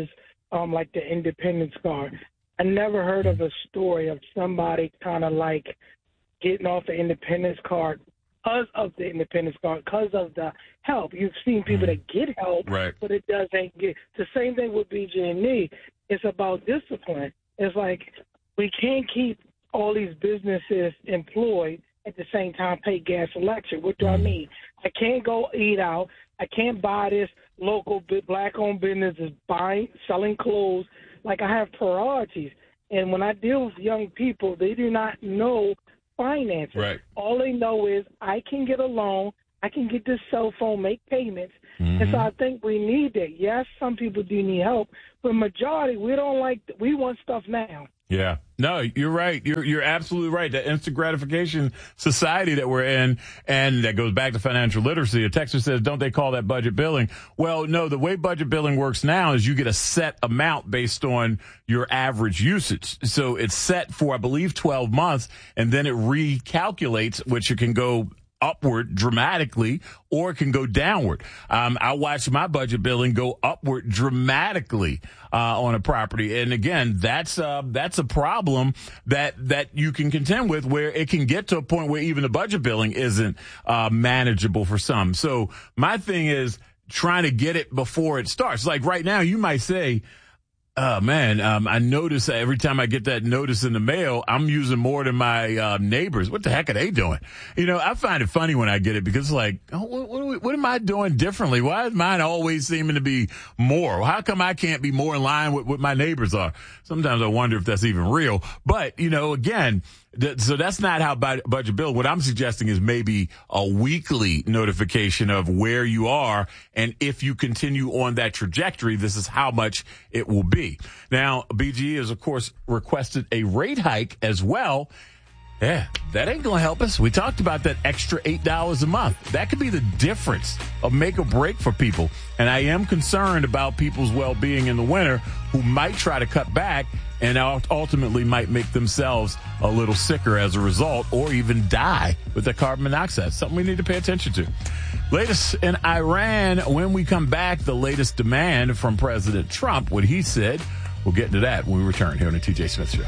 um, like the Independence card. I never heard of a story of somebody kind of like getting off the Independence card because of the Independence card, because of the help. You've seen people that get help, right. but it doesn't get. The same thing with B G and E. It's about discipline. It's like we can't keep all these businesses employed at the same time pay gas and electric. What do I mean? I can't go eat out. I can't buy this local black-owned business is buying, selling clothes. Like, I have priorities. And when I deal with young people, they do not know finances. Right. All they know is I can get a loan, I can get this cell phone, make payments. Mm-hmm. And so I think we need that. Yes, some people do need help, but majority, we don't like, we want stuff now. Yeah. No, you're right. You're you're absolutely right. The instant gratification society that we're in, and that goes back to financial literacy. A texter says, don't they call that budget billing? Well, no, the way budget billing works now is you get a set amount based on your average usage. So it's set for, I believe, twelve months, and then it recalculates, which it can go upward dramatically or it can go downward. Um, I watched my budget billing go upward dramatically uh, on a property. And again, that's uh, that's a problem that that you can contend with, where it can get to a point where even the budget billing isn't uh, manageable for some. So my thing is trying to get it before it starts. Like right now, you might say, oh, man, um, I notice that every time I get that notice in the mail, I'm using more than my uh, neighbors. What the heck are they doing? You know, I find it funny when I get it because it's like, oh, what, what, what am I doing differently? Why is mine always seeming to be more? How come I can't be more in line with what my neighbors are? Sometimes I wonder if that's even real. But, you know, again, th- so that's not how bu- budget bill. What I'm suggesting is maybe a weekly notification of where you are. And if you continue on that trajectory, this is how much it will be. Now, B G E has, of course, requested a rate hike as well. Yeah, that ain't going to help us. We talked about that extra eight dollars a month. That could be the difference of make or break for people. And I am concerned about people's well-being in the winter who might try to cut back and ultimately might make themselves a little sicker as a result, or even die with the carbon monoxide. Something we need to pay attention to. Latest in Iran. When we come back, the latest demand from President Trump, what he said. We'll get into that when we return here on the T J Smith Show.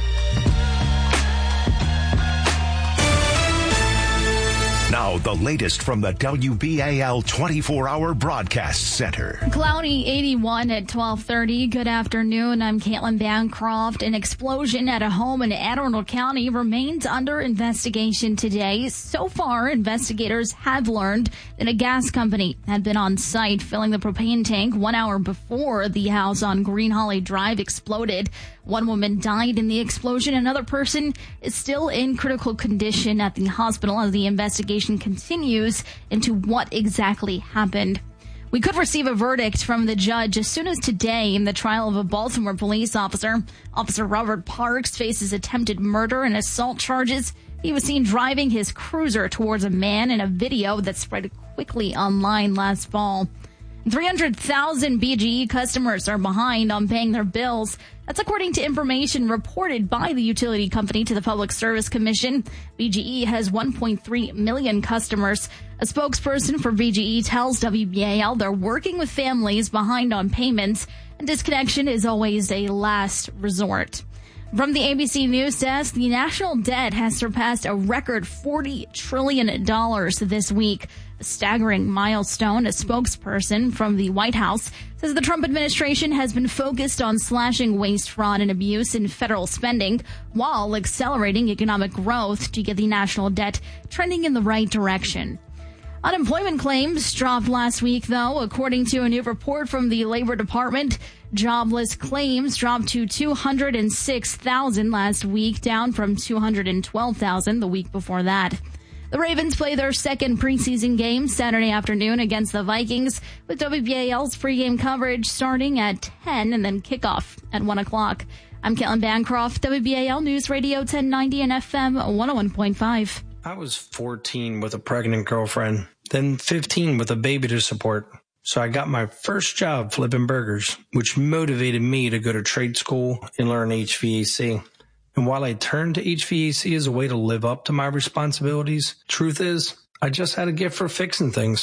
Now, the latest from the W B A L twenty-four hour Broadcast Center. Cloudy eighty-one at twelve thirty. Good afternoon. I'm Caitlin Bancroft. An explosion at a home in Anne Arundel County remains under investigation today. So far, investigators have learned that a gas company had been on site filling the propane tank one hour before the house on Green Holly Drive exploded. One woman died in the explosion. Another person is still in critical condition at the hospital as the investigation continues into what exactly happened. We could receive a verdict from the judge as soon as today in the trial of a Baltimore police officer. Officer Robert Parks faces attempted murder and assault charges. He was seen driving his cruiser towards a man in a video that spread quickly online last fall. three hundred thousand B G E customers are behind on paying their bills. That's according to information reported by the utility company to the Public Service Commission. B G E has one point three million customers. A spokesperson for B G E tells W B A L they're working with families behind on payments, and disconnection is always a last resort. From the A B C News Desk, the national debt has surpassed a record forty trillion dollars this week. A staggering milestone. A spokesperson from the White House says the Trump administration has been focused on slashing waste, fraud, and abuse in federal spending while accelerating economic growth to get the national debt trending in the right direction. Unemployment claims dropped last week, though. According to a new report from the Labor Department, jobless claims dropped to two hundred six thousand last week, down from two hundred twelve thousand the week before that. The Ravens play their second preseason game Saturday afternoon against the Vikings, with W B A L's pregame coverage starting at ten and then kickoff at one o'clock. I'm Caitlin Bancroft, W B A L News Radio ten ninety and F M one oh one point five. I was fourteen with a pregnant girlfriend, then fifteen with a baby to support. So I got my first job flipping burgers, which motivated me to go to trade school and learn H V A C. And while I turned to H V A C as a way to live up to my responsibilities, truth is, I just had a gift for fixing things.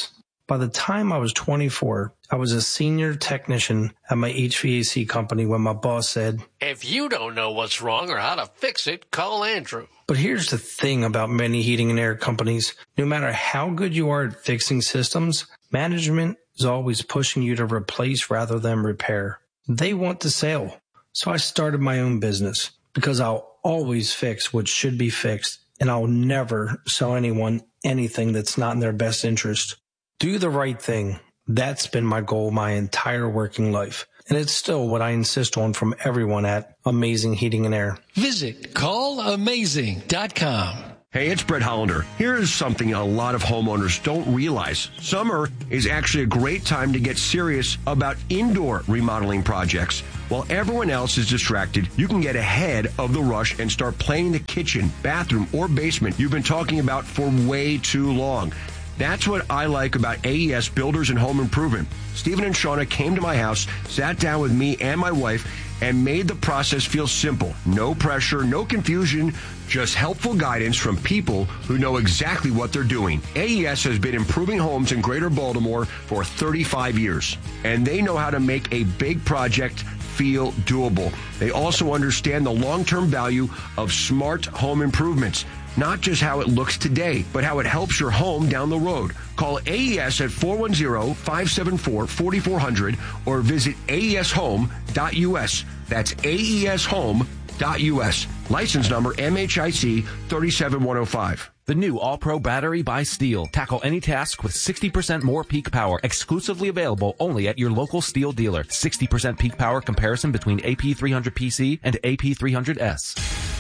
By the time I was twenty-four, I was a senior technician at my H V A C company when my boss said, "If you don't know what's wrong or how to fix it, call Andrew." But here's the thing about many heating and air companies. No matter how good you are at fixing systems, management is always pushing you to replace rather than repair. They want to sell. So I started my own business because I'll always fix what should be fixed, and I'll never sell anyone anything that's not in their best interest. Do the right thing. That's been my goal my entire working life. And it's still what I insist on from everyone at Amazing Heating and Air. Visit call amazing dot com. Hey, it's Brett Hollander. Here's something a lot of homeowners don't realize. Summer is actually a great time to get serious about indoor remodeling projects. While everyone else is distracted, you can get ahead of the rush and start planning the kitchen, bathroom, or basement you've been talking about for way too long. That's what I like about A E S Builders and Home Improvement. Stephen and Shauna came to my house, sat down with me and my wife, and made the process feel simple. No pressure, no confusion, just helpful guidance from people who know exactly what they're doing. A E S has been improving homes in Greater Baltimore for thirty-five years, and they know how to make a big project feel doable. They also understand the long-term value of smart home improvements. Not just how it looks today, but how it helps your home down the road. Call A E S at four one zero, five seven four, four four zero zero or visit A E S home dot U S. That's A E S home dot U S. License number M H I C three seven one zero five. The new All-Pro battery by Steel. Tackle any task with sixty percent more peak power. Exclusively available only at your local Steel dealer. sixty percent peak power comparison between A P three hundred P C and A P three hundred S.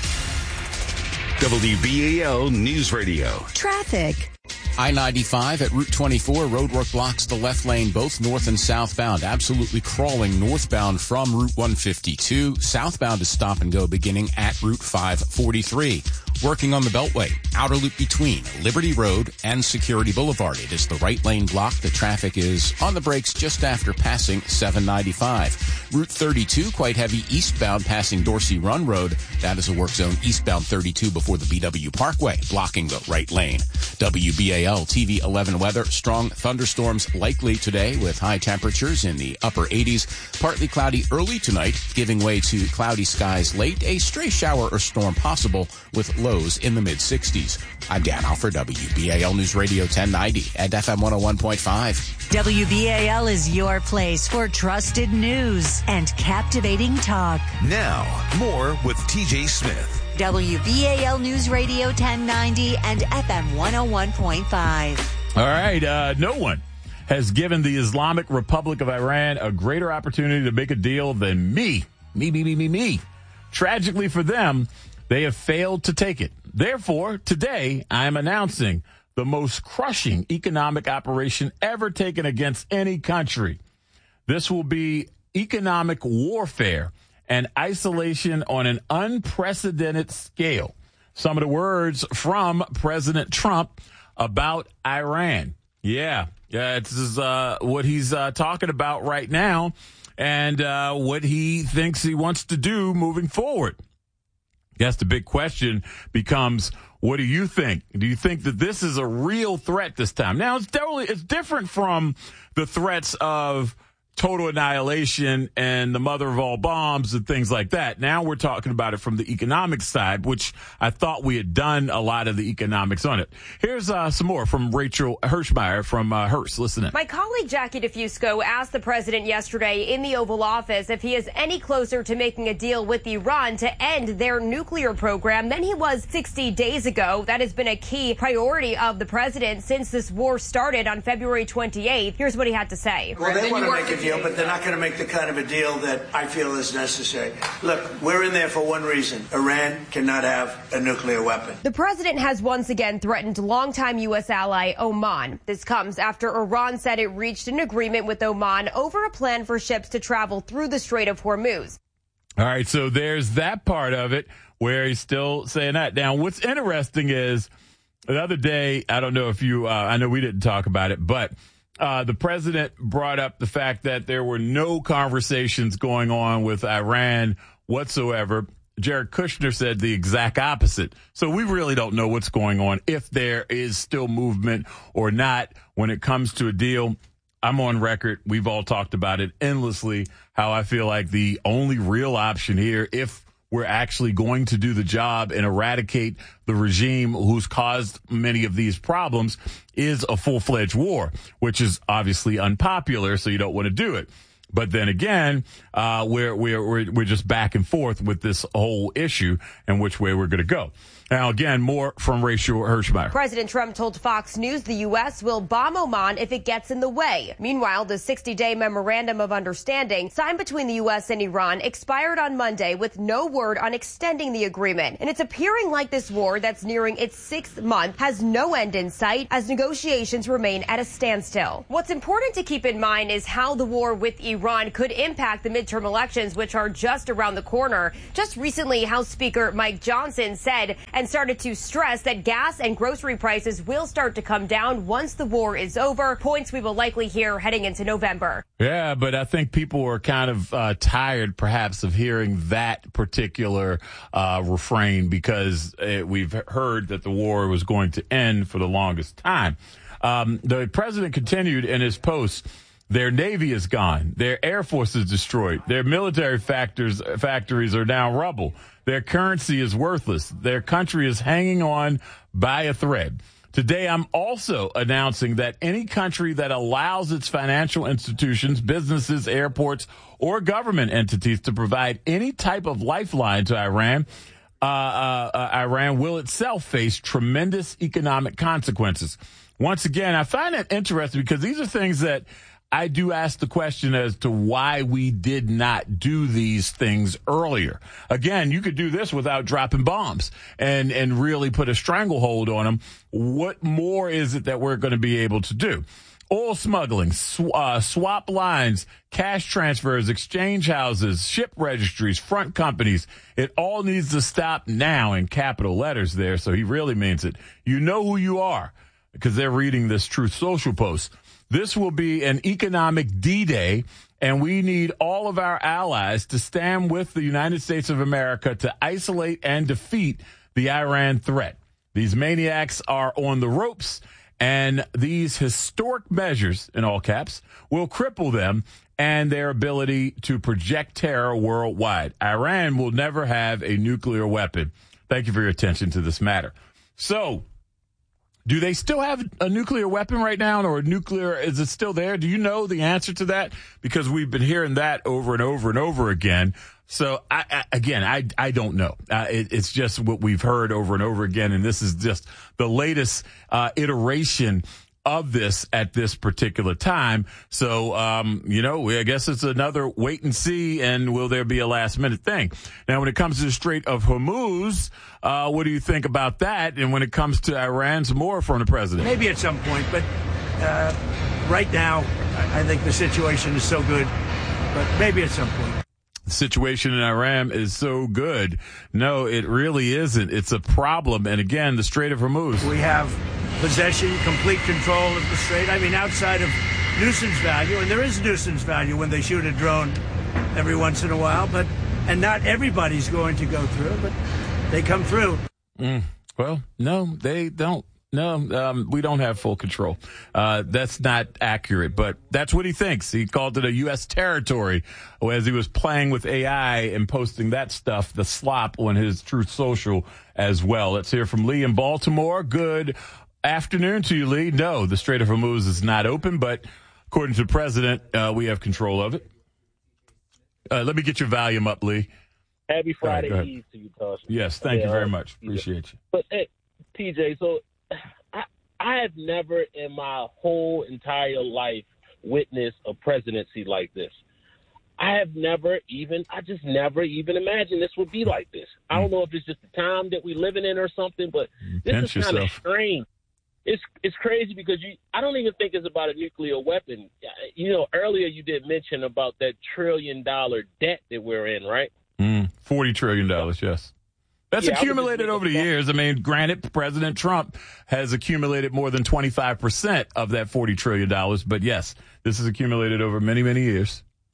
W B A L News Radio. Traffic. I ninety-five at Route twenty-four, roadwork blocks the left lane, both north and southbound. Absolutely crawling northbound from Route one fifty-two. Southbound is stop and go beginning at Route five forty-three. Working on the Beltway, outer loop between Liberty Road and Security Boulevard. It is the right lane block. The traffic is on the brakes just after passing seven ninety-five. Route thirty-two, quite heavy eastbound passing Dorsey Run Road. That is a work zone eastbound thirty-two before the B W Parkway, blocking the right lane. W B A L T V eleven weather. Strong thunderstorms likely today with high temperatures in the upper eighties. Partly cloudy early tonight, giving way to cloudy skies late. A stray shower or storm possible with lows in the mid sixties. I'm Dan Alford, W B A L News Radio ten ninety and F M one oh one point five. W B A L is your place for trusted news and captivating talk. Now, more with T J Smith. W B A L News Radio ten ninety and F M one oh one point five. All right, uh, no one has given the Islamic Republic of Iran a greater opportunity to make a deal than me. Me, me, me, me, me. Tragically for them, they have failed to take it. Therefore, today, I am announcing the most crushing economic operation ever taken against any country. This will be economic warfare and isolation on an unprecedented scale. Some of the words from President Trump about Iran. Yeah, yeah, this is uh, what he's uh, talking about right now and uh, what he thinks he wants to do moving forward. Yes, the big question becomes, what do you think? Do you think that this is a real threat this time? Now, it's definitely, it's different from the threats of total annihilation and the mother of all bombs and things like that. Now we're talking about it from the economic side, which I thought we had done a lot of the economics on it. Here's uh, some more from Rachel Hirschmeyer from uh, Hearst. Listen in. My colleague Jackie DeFusco asked the president yesterday in the Oval Office if he is any closer to making a deal with Iran to end their nuclear program than he was sixty days ago. That has been a key priority of the president since this war started on February twenty-eighth. Here's what he had to say. Well, they want to make a deal, but they're not going to make the kind of a deal that I feel is necessary. Look, we're in there for one reason. Iran cannot have a nuclear weapon. The president has once again threatened longtime U S ally Oman. This comes after Iran said it reached an agreement with Oman over a plan for ships to travel through the Strait of Hormuz. All right, so there's that part of it where he's still saying that. Now, what's interesting is the other day, I don't know if you, uh, I know we didn't talk about it, but Uh, the president brought up the fact that there were no conversations going on with Iran whatsoever. Jared Kushner said the exact opposite. So we really don't know what's going on, if there is still movement or not when it comes to a deal. I'm on record. We've all talked about it endlessly, how I feel like the only real option here, if we're actually going to do the job and eradicate the regime who's caused many of these problems, is a full-fledged war, which is obviously unpopular, so you don't want to do it. But then again, uh, we're, we're, we're, we're just back and forth with this whole issue and which way we're going to go. Now, again, more from Rachel Hirschmeyer. President Trump told Fox News the U S will bomb Oman if it gets in the way. Meanwhile, the sixty-day memorandum of understanding signed between the U S and Iran expired on Monday with no word on extending the agreement. And it's appearing like this war that's nearing its sixth month has no end in sight as negotiations remain at a standstill. What's important to keep in mind is how the war with Iran could impact the midterm elections, which are just around the corner. Just recently, House Speaker Mike Johnson said and started to stress that gas and grocery prices will start to come down once the war is over, points we will likely hear heading into November. Yeah, but I think people are kind of uh, tired, perhaps, of hearing that particular uh, refrain because uh, we've heard that the war was going to end for the longest time. Um, the president continued in his post. Their Navy is gone. Their Air Force is destroyed. Their military factors, factories are now rubble. Their currency is worthless. Their country is hanging on by a thread. Today, I'm also announcing that any country that allows its financial institutions, businesses, airports, or government entities to provide any type of lifeline to Iran, uh, uh, uh, Iran will itself face tremendous economic consequences. Once again, I find that interesting because these are things that I do ask the question as to why we did not do these things earlier. Again, you could do this without dropping bombs and, and really put a stranglehold on them. What more is it that we're going to be able to do? Oil smuggling, sw- uh, swap lines, cash transfers, exchange houses, ship registries, front companies. It all needs to stop now in capital letters there. So he really means it. You know who you are because they're reading this Truth Social post. This will be an economic D-Day, and we need all of our allies to stand with the United States of America to isolate and defeat the Iran threat. These maniacs are on the ropes, and these historic measures, in all caps, will cripple them and their ability to project terror worldwide. Iran will never have a nuclear weapon. Thank you for your attention to this matter. So, do they still have a nuclear weapon right now, or a nuclear, is it still there? Do you know the answer to that? Because we've been hearing that over and over and over again. So, I, I, again, I, I don't know. Uh, it, it's just what we've heard over and over again, and this is just the latest uh, iteration of this at this particular time. So, um, you know, I guess it's another wait and see, and will there be a last minute thing? Now, when it comes to the Strait of Hormuz, uh, what do you think about that? And when it comes to Iran, some more from the president. Maybe at some point, but uh, right now, I think the situation is so good, but maybe at some point. The situation in Iran is so good. No, it really isn't. It's a problem. And again, the Strait of Hormuz. We have possession, complete control of the strait. I mean, outside of nuisance value, and there is nuisance value when they shoot a drone every once in a while, but and not everybody's going to go through, but they come through. Mm, well, no, they don't. No, um, we don't have full control. Uh, that's not accurate, but that's what he thinks. He called it a U S territory as he was playing with A I and posting that stuff, the slop, on his Truth Social as well. Let's hear from Lee in Baltimore. Good afternoon to you, Lee. No, the Strait of Hormuz is not open, but according to the president, uh, we have control of it. Uh, let me get your volume up, Lee. Happy Friday right, Eve to you, Tasha. Yes, thank yeah, you very uh, much. Appreciate you. But, hey, T J, so I, I have never in my whole entire life witnessed a presidency like this. I have never even, I just never even imagined this would be like this. I don't know if it's just the time that we're living in or something, but this Pinch is kind of yourself. strange. It's it's crazy because you. I don't even think it's about a nuclear weapon. You know, earlier you did mention about that trillion dollar debt that we're in, right? Mm, forty trillion dollars, yes. That's Yeah, accumulated over the years. I mean, granted, President Trump has accumulated more than twenty-five percent of that forty trillion dollars. But, yes, this has accumulated over many, many years.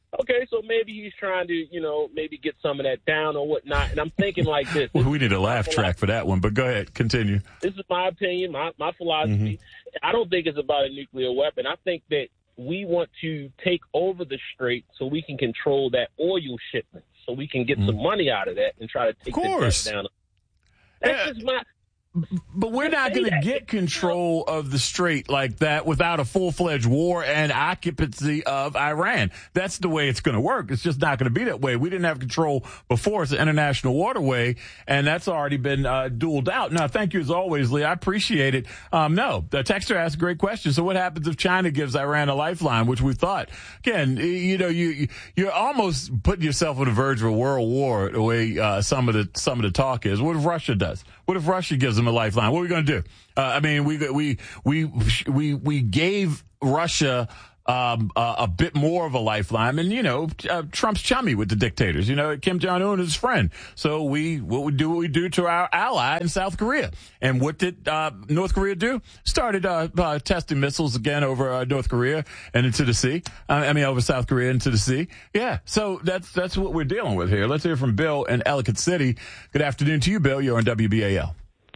Okay, so maybe he's trying to, you know, maybe get some of that down or whatnot. And I'm thinking like this. Well, we need a laugh track for that one, but go ahead, continue. This is my opinion, my, my philosophy. Mm-hmm. I don't think it's about a nuclear weapon. I think that we want to take over the strait so we can control that oil shipment, so we can get mm-hmm. some money out of that and try to take the debt down. That's yeah. just my... But we're not going to get control of the strait like that without a full-fledged war and occupancy of Iran. That's the way it's going to work. It's just not going to be that way. We didn't have control before. It's an international waterway, and that's already been uh, dueled out. Now, thank you as always, Lee. I appreciate it. Um, no, the texter asked a great question. So what happens if China gives Iran a lifeline, which we thought? Again, you know, you, you're almost putting yourself on the verge of a world war the way uh, some of the some of the talk is. What if Russia does? What if Russia gives them a lifeline? What are we going to do? Uh, I mean, we we we we we gave Russia um, uh, a bit more of a lifeline, and you know, uh, Trump's chummy with the dictators. You know, Kim Jong Un is his friend. So we what we do what we do to our ally in South Korea. And what did uh, North Korea do? Started uh, uh, testing missiles again over uh, North Korea and into the sea. Uh, I mean, over South Korea into the sea. Yeah. So that's that's what we're dealing with here. Let's hear from Bill in Ellicott City. Good afternoon to you, Bill. You're on W B A L.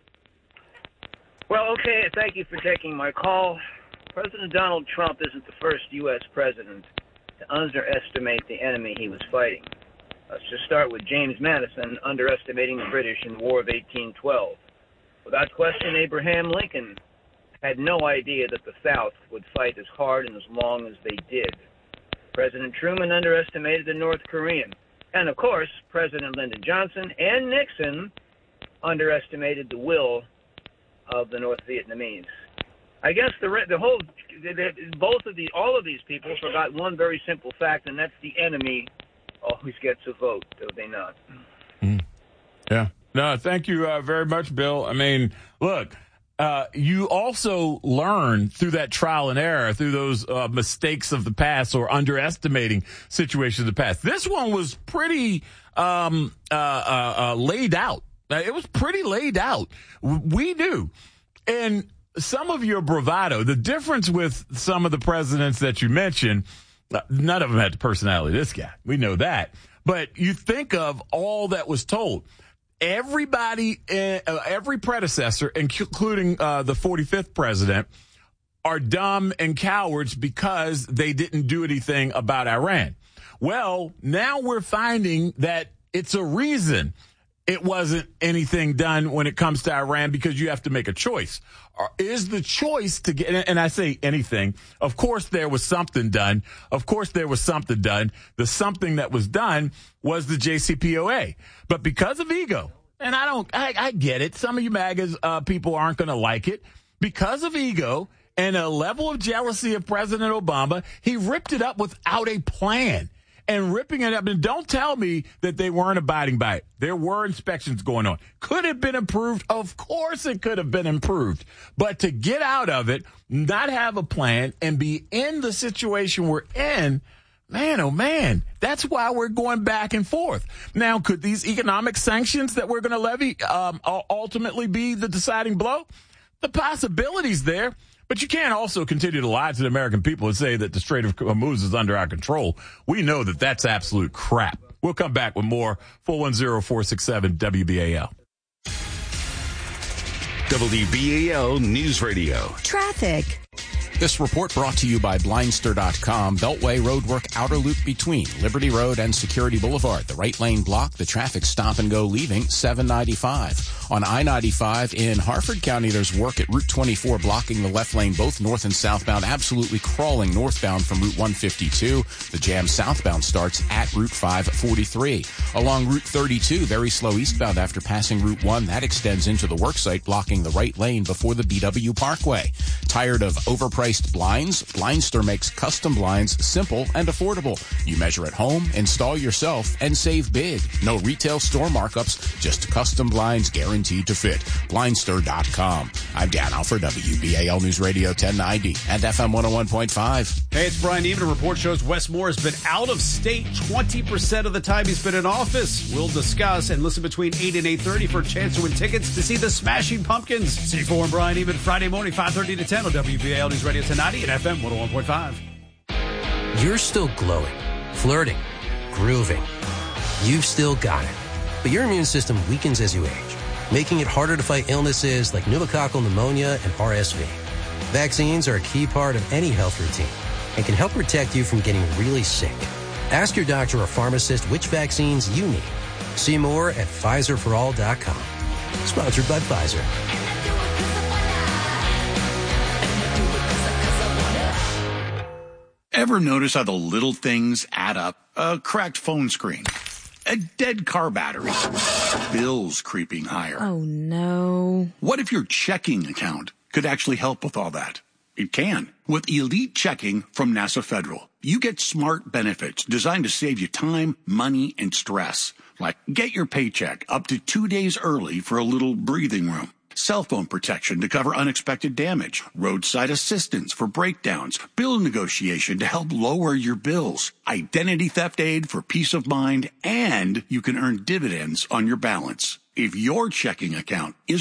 Well, okay, thank you for taking my call. President Donald Trump isn't the first U S president to underestimate the enemy he was fighting. Let's just start with James Madison underestimating the British in the War of eighteen twelve. Without question, Abraham Lincoln had no idea that the South would fight as hard and as long as they did. President Truman underestimated the North Korean. And, of course, President Lyndon Johnson and Nixon underestimated the will of the North Vietnamese. I guess the the whole the, the, both of the all of these people forgot one very simple fact, and that's the enemy always gets a vote, do they not? Mm. Yeah. No, thank you uh, very much, Bill. I mean, look, uh, you also learn through that trial and error, through those uh, mistakes of the past or underestimating situations of the past. This one was pretty um, uh, uh, uh, laid out. It was pretty laid out. We knew. And some of your bravado, the difference with some of the presidents that you mentioned, none of them had the personality of this guy. We know that. But you think of all that was told. Everybody, uh, every predecessor, including uh, the forty-fifth president, are dumb and cowards because they didn't do anything about Iran. Well, now we're finding that it's a reason it wasn't anything done when it comes to Iran, because you have to make a choice. Is the choice to get, and I say anything, of course there was something done. Of course there was something done. The something that was done was the J C P O A. But because of ego, and I don't, I, I get it. Some of you MAGAs, uh, people aren't going to like it. Because of ego and a level of jealousy of President Obama, he ripped it up without a plan. And ripping it up, and don't tell me that they weren't abiding by it. There were inspections going on. Could it have been improved? Of course it could have been improved. But to get out of it, not have a plan, and be in the situation we're in, man, oh man, that's why we're going back and forth. Now, could these economic sanctions that we're going to levy um, ultimately be the deciding blow? The possibility's there. But you can't also continue to lie to the American people and say that the Strait of Hormuz is under our control. We know that that's absolute crap. We'll come back with more. four one zero, four six seven, W B A L. W B A L News Radio. Traffic. This report brought to you by Blindster dot com. Beltway roadwork outer loop between Liberty Road and Security Boulevard. The right lane blocked. The traffic stop and go leaving seven ninety-five. On I ninety-five in Harford County, there's work at Route twenty-four blocking the left lane, both north and southbound, absolutely crawling northbound from Route one fifty-two. The jam southbound starts at Route five forty-three. Along Route thirty-two, very slow eastbound after passing Route one. That extends into the work site, blocking the right lane before the B W Parkway. Tired of overpriced blinds? Blindster makes custom blinds simple and affordable. You measure at home, install yourself, and save big. No retail store markups, just custom blinds guaranteed to fit. Blindster dot com. I'm Dan Alford, W B A L News Radio ten ninety and F M one oh one point five. Hey, it's Brian Even. A report shows Wes Moore has been out of state twenty percent of the time he's been in office. We'll discuss and listen between eight and eight thirty for a chance to win tickets to see the Smashing Pumpkins. C four and Brian Even, Friday morning, five thirty to ten on W B A L News Radio ten ninety and F M one oh one point five. You're still glowing flirting, grooving. You've still got it, but your immune system weakens as you age, making it harder to fight illnesses like pneumococcal pneumonia and R S V. Vaccines are a key part of any health routine and can help protect you from getting really sick. Ask your doctor or pharmacist which vaccines you need. See more at Pfizer for all dot com. Sponsored by Pfizer. Ever notice how the little things add up? A cracked phone screen, a dead car battery, bills creeping higher. Oh, no. What if your checking account could actually help with all that? It can. With Elite Checking from NASA Federal, you get smart benefits designed to save you time, money, and stress. Like get your paycheck up to two days early for a little breathing room. Cell phone protection to cover unexpected damage, roadside assistance for breakdowns, bill negotiation to help lower your bills, identity theft aid for peace of mind, and you can earn dividends on your balance. If your checking account is